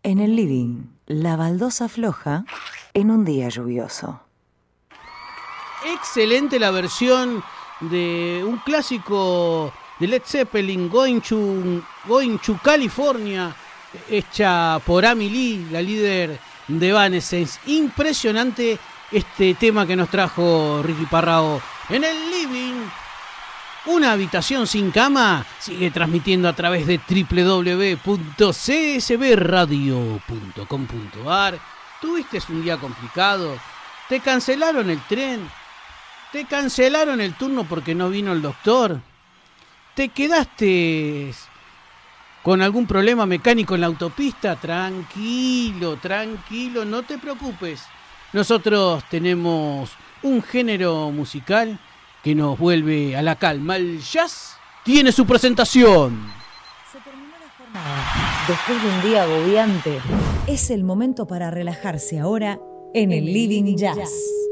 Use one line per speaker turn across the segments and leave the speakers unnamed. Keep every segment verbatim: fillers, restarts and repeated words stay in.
En el living, la baldosa floja en un día lluvioso.
Excelente la versión de un clásico de Led Zeppelin, Going to, Going to California, hecha por Amy Lee, la líder de Evanescence. Impresionante este tema que nos trajo Ricky Parrao. En el living, una habitación sin cama, sigue transmitiendo a través de doble u doble u doble u punto c s b radio punto com punto a r. ¿Tuviste un día complicado? ¿Te cancelaron el tren? ¿Te cancelaron el turno porque no vino el doctor? ¿Te quedaste con algún problema mecánico en la autopista? Tranquilo, tranquilo, no te preocupes. Nosotros tenemos un género musical que nos vuelve a la calma. El jazz tiene su presentación.
Se terminó la jornada. Después de un día agobiante, es el momento para relajarse ahora en el Living Jazz.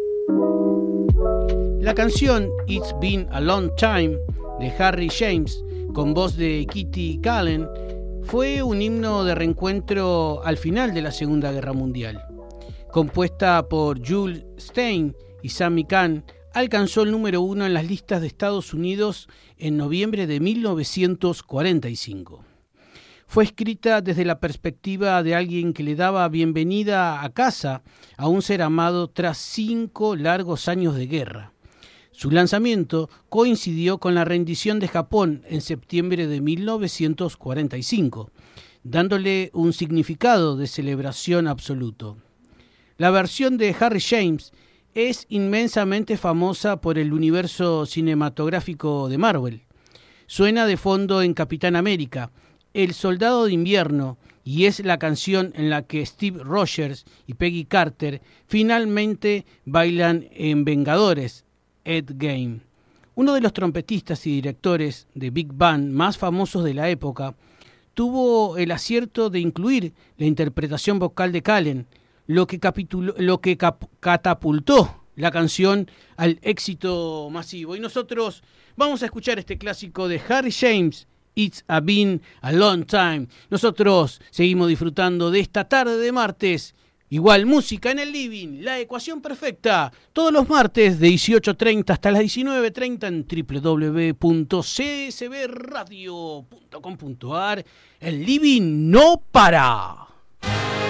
La canción It's Been a Long Time de Harry James, con voz de Kitty Kallen, fue un himno de reencuentro al final de la Segunda Guerra Mundial. Compuesta por Jules Stein y Sammy Cahn, alcanzó el número uno en las listas de Estados Unidos en noviembre de mil novecientos cuarenta y cinco. Fue escrita desde la perspectiva de alguien que le daba bienvenida a casa a un ser amado tras cinco largos años de guerra. Su lanzamiento coincidió con la rendición de Japón en septiembre de mil novecientos cuarenta y cinco, dándole un significado de celebración absoluto. La versión de Harry James es inmensamente famosa por el universo cinematográfico de Marvel. Suena de fondo en Capitán América, El Soldado de Invierno, y es la canción en la que Steve Rogers y Peggy Carter finalmente bailan en Vengadores Endgame. Uno de los trompetistas y directores de Big Band más famosos de la época tuvo el acierto de incluir la interpretación vocal de Kallen, lo que, capituló, lo que cap- catapultó la canción al éxito masivo. Y nosotros vamos a escuchar este clásico de Harry James, It's a Been a Long Time. Nosotros seguimos disfrutando de esta tarde de martes. Igual música en el living, la ecuación perfecta, todos los martes de dieciocho treinta hasta las diecinueve treinta en doble u doble u doble u punto c s b radio punto com punto a r. El living no para.